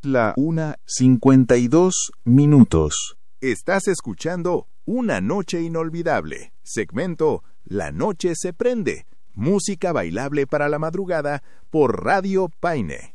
la 1:52. Estás escuchando Una Noche Inolvidable, segmento La Noche se Prende, música bailable para la madrugada por Radio Paine.